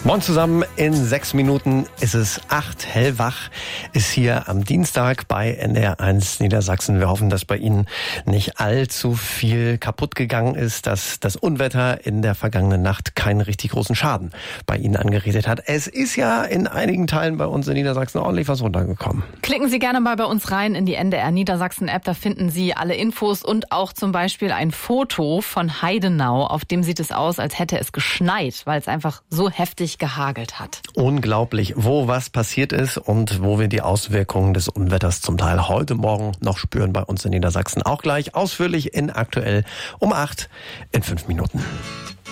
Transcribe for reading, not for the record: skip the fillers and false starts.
Moin zusammen, in 6 Minuten ist es 8. Hellwach ist hier am Dienstag bei NDR1 Niedersachsen. Wir hoffen, dass bei Ihnen nicht allzu viel kaputt gegangen ist, dass das Unwetter in der vergangenen Nacht keinen richtig großen Schaden bei Ihnen angerichtet hat. Es ist ja in einigen Teilen bei uns in Niedersachsen ordentlich was runtergekommen. Klicken Sie gerne mal bei uns rein in die NDR Niedersachsen App, da finden Sie alle Infos und auch zum Beispiel ein Foto von Heidenau, auf dem sieht es aus, als hätte es geschneit, weil es einfach so heftig gehagelt hat. Unglaublich, wo was passiert ist und wo wir die Auswirkungen des Unwetters zum Teil heute Morgen noch spüren bei uns in Niedersachsen. Auch gleich ausführlich in Aktuell um 8 in 5 Minuten.